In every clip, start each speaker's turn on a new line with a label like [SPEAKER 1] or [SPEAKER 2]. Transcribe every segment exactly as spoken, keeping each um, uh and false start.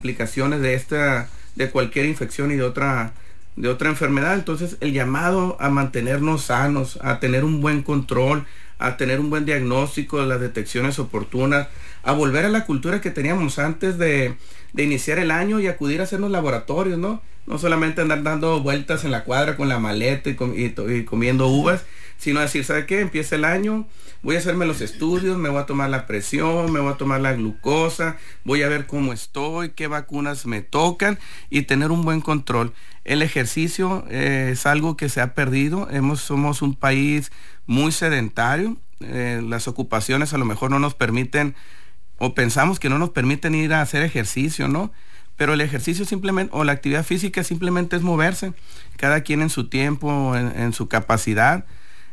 [SPEAKER 1] complicaciones de esta, de cualquier infección y de otra, de otra enfermedad. Entonces el llamado a mantenernos sanos, a tener un buen control, a tener un buen diagnóstico de las detecciones oportunas, a volver a la cultura que teníamos antes de, de iniciar el año y acudir a hacer los laboratorios, ¿no? No solamente andar dando vueltas en la cuadra con la maleta y, com y, y comiendo uvas, sino decir, ¿sabe qué? Empieza el año, voy a hacerme los estudios, me voy a tomar la presión, me voy a tomar la glucosa, voy a ver cómo estoy, qué vacunas me tocan y tener un buen control. El ejercicio eh, es algo que se ha perdido. Hemos, somos un país muy sedentario. Eh, las ocupaciones a lo mejor no nos permiten, o pensamos que no nos permiten ir a hacer ejercicio, ¿no? Pero el ejercicio simplemente, o la actividad física simplemente es moverse, cada quien en su tiempo, en, en su capacidad.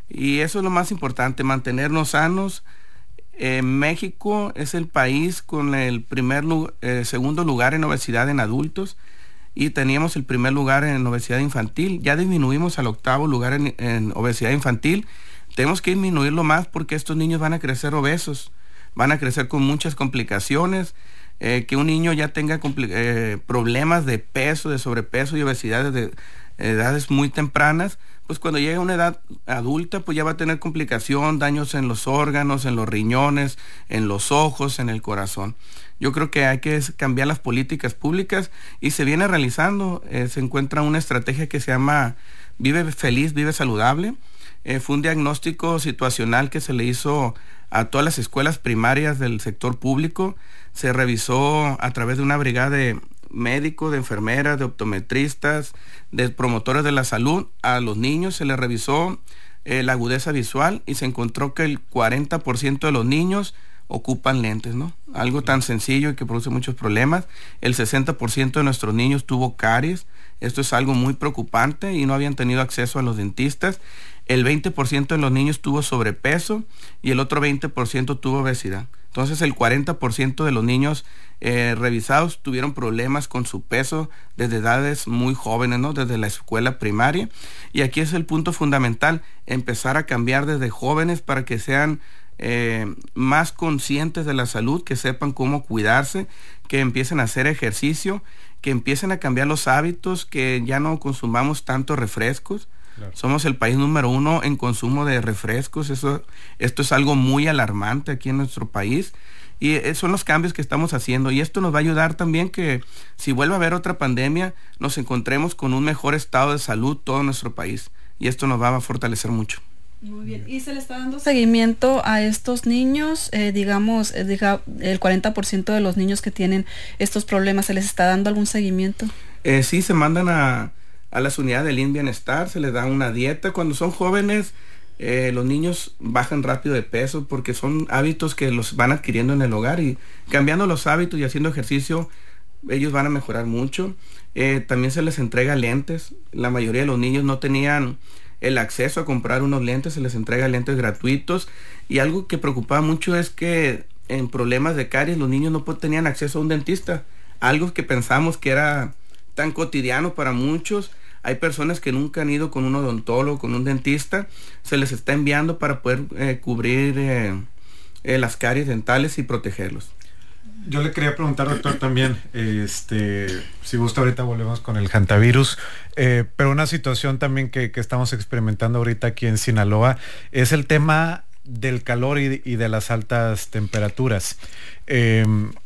[SPEAKER 1] Y eso es lo más importante, mantenernos sanos. Eh, México es el país con el primer eh, segundo lugar en obesidad en adultos y teníamos el primer lugar en obesidad infantil. Ya disminuimos al octavo lugar en, en obesidad infantil. Tenemos que disminuirlo más porque estos niños van a crecer obesos, van a crecer con muchas complicaciones. Eh, que un niño ya tenga eh, problemas de peso, de sobrepeso y obesidad de edades muy tempranas, pues cuando llegue a una edad adulta, pues ya va a tener complicación, daños en los órganos, en los riñones, en los ojos, en el corazón. Yo creo que hay que cambiar las políticas públicas y se viene realizando. Eh, se encuentra una estrategia que se llama Vive Feliz, Vive Saludable. Eh, fue un diagnóstico situacional que se le hizo a todas las escuelas primarias del sector público. Se revisó a través de una brigada de médicos, de enfermeras, de optometristas, de promotores de la salud. A los niños se les revisó eh, la agudeza visual y se encontró que el cuarenta por ciento de los niños ocupan lentes, ¿no? Algo tan sencillo y que produce muchos problemas. El sesenta por ciento de nuestros niños tuvo caries. Esto es algo muy preocupante y no habían tenido acceso a los dentistas. El veinte por ciento de los niños tuvo sobrepeso y el otro veinte por ciento tuvo obesidad. Entonces el cuarenta por ciento de los niños eh, revisados tuvieron problemas con su peso desde edades muy jóvenes, ¿no? Desde la escuela primaria. Y aquí es el punto fundamental, empezar a cambiar desde jóvenes para que sean eh, más conscientes de la salud, que sepan cómo cuidarse, que empiecen a hacer ejercicio, que empiecen a cambiar los hábitos, que ya no consumamos tantos refrescos. Claro. Somos el país número uno en consumo de refrescos. Eso, esto es algo muy alarmante aquí en nuestro país y son los cambios que estamos haciendo y esto nos va a ayudar también que si vuelve a haber otra pandemia nos encontremos con un mejor estado de salud todo nuestro país y esto nos va a fortalecer mucho.
[SPEAKER 2] Muy bien, ¿y se le está dando seguimiento a estos niños? Eh, digamos, eh, diga, el cuarenta por ciento de los niños que tienen estos problemas, ¿se les está dando algún seguimiento?
[SPEAKER 1] Eh, sí, se mandan a a las unidades del I N Bienestar, se les da una dieta. Cuando son jóvenes, eh, los niños bajan rápido de peso porque son hábitos que los van adquiriendo en el hogar y cambiando los hábitos y haciendo ejercicio, ellos van a mejorar mucho. Eh, también se les entrega lentes. La mayoría de los niños no tenían el acceso a comprar unos lentes, se les entrega lentes gratuitos y algo que preocupaba mucho es que en problemas de caries los niños no tenían acceso a un dentista, algo que pensamos que era tan cotidiano para muchos. Hay personas que nunca han ido con un odontólogo, con un dentista, se les está enviando para poder eh, cubrir eh, eh, las caries dentales y protegerlos.
[SPEAKER 3] Yo le quería preguntar, doctor, también, este, si gusta ahorita volvemos con el hantavirus, eh, pero una situación también que, que estamos experimentando ahorita aquí en Sinaloa es el tema del calor y, y de las altas temperaturas. Eh,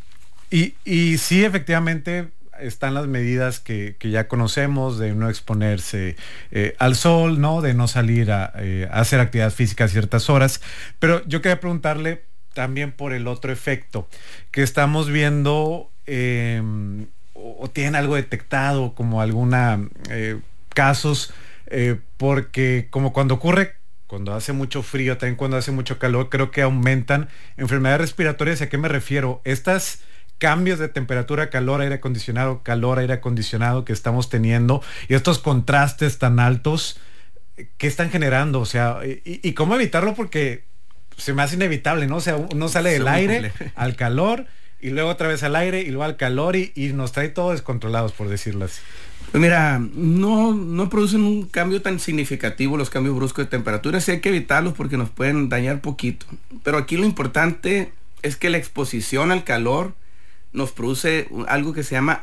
[SPEAKER 3] y, y sí, efectivamente, están las medidas que, que ya conocemos de no exponerse eh, al sol, ¿no? De no salir a, eh, a hacer actividad física a ciertas horas. Pero yo quería preguntarle también por el otro efecto que estamos viendo, eh, o, o tienen algo detectado como alguna eh, casos, eh, porque como cuando ocurre, cuando hace mucho frío, también cuando hace mucho calor, creo que aumentan enfermedades respiratorias. ¿A qué me refiero? Estas cambios de temperatura, calor, aire acondicionado, calor, aire acondicionado que estamos teniendo y estos contrastes tan altos, ¿qué están generando? O sea, y, y cómo evitarlo, porque se me hace inevitable, ¿no? O sea, uno sale del aire al calor y luego otra vez al aire y luego al calor y, y nos trae todos descontrolados, por decirlo así.
[SPEAKER 1] Pues mira, no, no producen un cambio tan significativo los cambios bruscos de temperatura, sí hay que evitarlos porque nos pueden dañar poquito. Pero aquí lo importante es que la exposición al calor nos produce algo que se llama